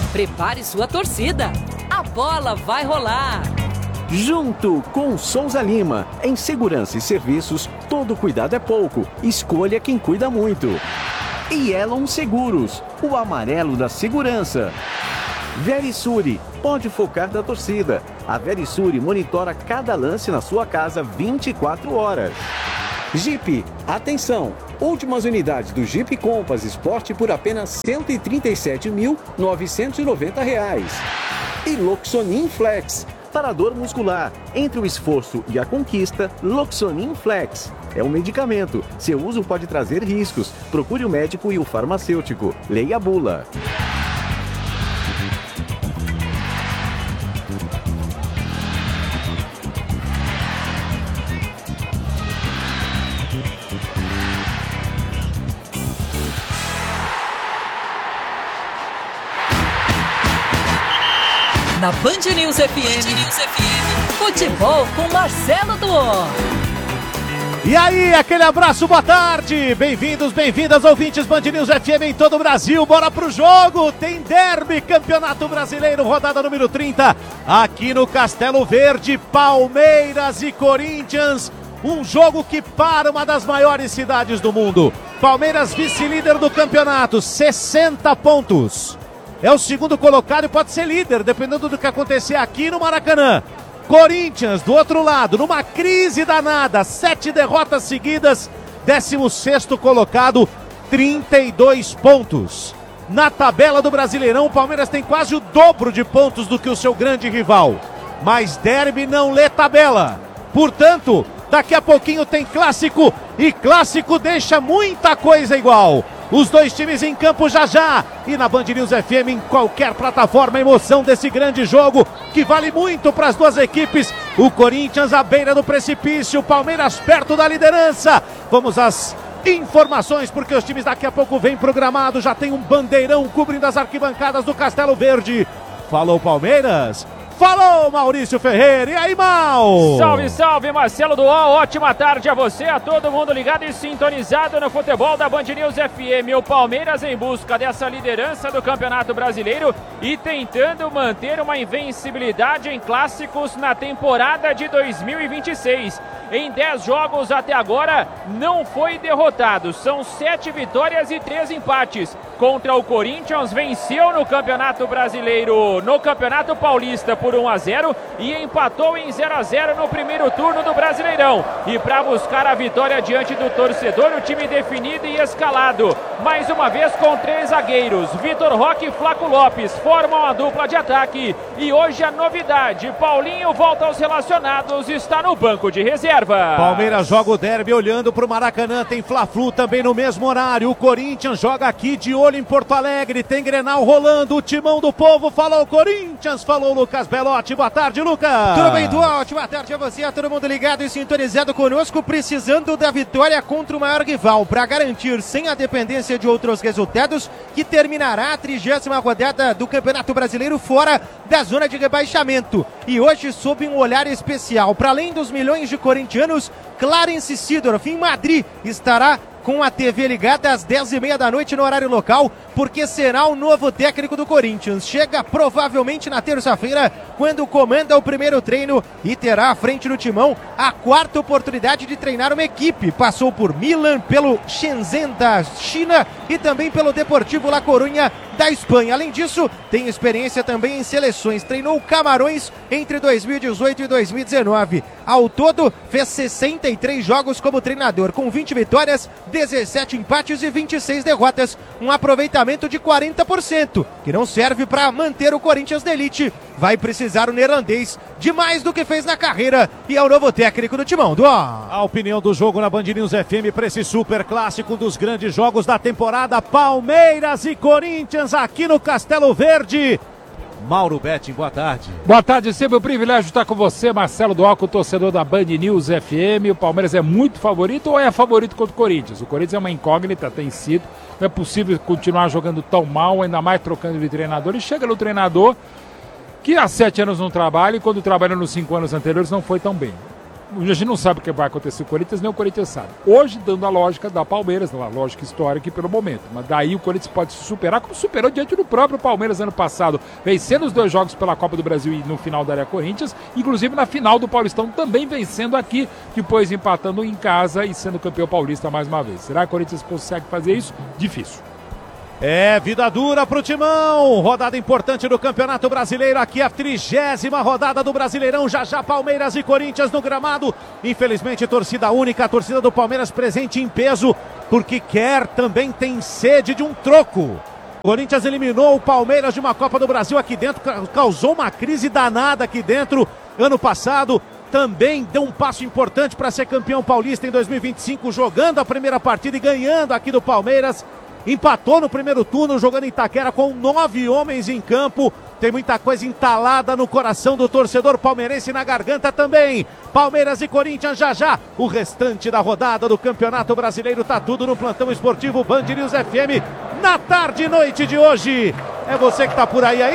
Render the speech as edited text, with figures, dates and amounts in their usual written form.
Prepare sua torcida. A bola vai rolar. Junto com Souza Lima. Em segurança e serviços, todo cuidado é pouco. Escolha quem cuida muito. E Elon Seguros, o amarelo da segurança. Verisure, pode focar da torcida. A Verisure monitora cada lance na sua casa 24 horas. Jeep, atenção! Últimas unidades do Jeep Compass Sport por apenas R$ 137.990. E Loxonin Flex, para dor muscular. Entre o esforço e a conquista, Loxonin Flex. É um medicamento. Seu uso pode trazer riscos. Procure o médico e o farmacêutico. Leia a bula. Na Band News FM, futebol com Marcelo Duó. E aí, aquele abraço, boa tarde, bem-vindos, bem-vindas, ouvintes Band News FM em todo o Brasil, bora pro jogo, tem derby, Campeonato Brasileiro, rodada número 30, aqui no Castelo Verde, Palmeiras e Corinthians, um jogo que para uma das maiores cidades do mundo, Palmeiras vice-líder do campeonato, 60 pontos. É o segundo colocado e pode ser líder, dependendo do que acontecer aqui no Maracanã. Corinthians, do outro lado, numa crise danada, 7 derrotas seguidas, 16º colocado, 32 pontos. Na tabela do Brasileirão, o Palmeiras tem quase o dobro de pontos do que o seu grande rival. Mas derby não lê tabela. Portanto, daqui a pouquinho tem clássico, e clássico deixa muita coisa igual. Os dois times em campo já já. E na Band News FM, em qualquer plataforma, a emoção desse grande jogo que vale muito para as duas equipes. O Corinthians à beira do precipício, o Palmeiras perto da liderança. Vamos às informações, porque os times daqui a pouco vêm programados. Já tem um bandeirão cobrindo as arquibancadas do Castelo Verde. Falou Palmeiras? Falou Maurício Ferreira, e aí Mal? Salve, salve Marcelo Duó, ótima tarde a você, a todo mundo ligado e sintonizado no futebol da Band News FM. O Palmeiras em busca dessa liderança do Campeonato Brasileiro e tentando manter uma invencibilidade em clássicos na temporada de 2026. Em 10 jogos até agora não foi derrotado, são 7 vitórias e 3 empates. Contra o Corinthians venceu no Campeonato Brasileiro, no Campeonato Paulista por 1-0 e empatou em 0-0 no primeiro turno do Brasileirão. E para buscar a vitória diante do torcedor, o time definido e escalado. Mais uma vez com 3 zagueiros, Vitor Roque e Flaco Lopes formam a dupla de ataque. E hoje a novidade, Paulinho volta aos relacionados, está no banco de reserva. Palmeiras joga o derby olhando para o Maracanã, tem Fla-Flu também no mesmo horário. O Corinthians joga aqui de olho em Porto Alegre, tem Grenal rolando, o timão do povo, falou Corinthians, falou Lucas Belotti, boa tarde Lucas. Tudo bem, Dual, ótima tarde a você, a todo mundo ligado e sintonizado conosco, precisando da vitória contra o maior rival, para garantir, sem a dependência de outros resultados, que terminará a 30ª rodada do Campeonato Brasileiro fora da zona de rebaixamento. E hoje sob um olhar especial, para além dos milhões de corintianos, Clarence Seedorf em Madrid estará com a TV ligada às 10h30 da noite no horário local, porque será o novo técnico do Corinthians. Chega provavelmente na terça-feira, quando comanda o primeiro treino e terá à frente do timão a 4ª oportunidade de treinar uma equipe. Passou por Milan, pelo Shenzhen da China e também pelo Deportivo La Coruña da Espanha. Além disso, tem experiência também em seleções. Treinou Camarões entre 2018 e 2019. Ao todo, fez 63 jogos como treinador, com 20 vitórias, 17 empates e 26 derrotas. Um aproveitamento de 40%, que não serve para manter o Corinthians na elite. Vai precisar o neerlandês de mais do que fez na carreira e é o novo técnico do timão. A opinião do jogo na Band News FM para esse super clássico dos grandes jogos da temporada, Palmeiras e Corinthians aqui no Castelo Verde. Mauro Betting, boa tarde. Boa tarde, sempre um privilégio estar com você, Marcelo Duoco, torcedor da Band News FM. O Palmeiras é muito favorito ou é favorito contra o Corinthians? O Corinthians é uma incógnita, tem sido. Não é possível continuar jogando tão mal, ainda mais trocando de treinador. E chega no treinador que há 7 anos não trabalha e quando trabalha nos 5 anos anteriores não foi tão bem. A gente não sabe o que vai acontecer com o Corinthians, nem o Corinthians sabe. Hoje, dando a lógica da Palmeiras, a lógica histórica pelo momento. Mas daí o Corinthians pode se superar, como superou diante do próprio Palmeiras ano passado, vencendo os 2 jogos pela Copa do Brasil e no final da Arena Corinthians, inclusive na final do Paulistão também vencendo aqui, depois empatando em casa e sendo campeão paulista mais uma vez. Será que o Corinthians consegue fazer isso? Difícil. É vida dura pro Timão, rodada importante do Campeonato Brasileiro, aqui a 30ª rodada do Brasileirão, já Palmeiras e Corinthians no gramado, infelizmente torcida única, a torcida do Palmeiras presente em peso, porque também tem sede de um troco. O Corinthians eliminou o Palmeiras de uma Copa do Brasil aqui dentro, causou uma crise danada aqui dentro, ano passado, também deu um passo importante para ser campeão paulista em 2025, jogando a primeira partida e ganhando aqui do Palmeiras. Empatou no primeiro turno, jogando em Itaquera com 9 homens em campo. Tem muita coisa entalada no coração do torcedor palmeirense e na garganta também. Palmeiras e Corinthians já. O restante da rodada do Campeonato Brasileiro tá tudo no Plantão Esportivo Band News FM na tarde e noite de hoje. É você que tá por aí.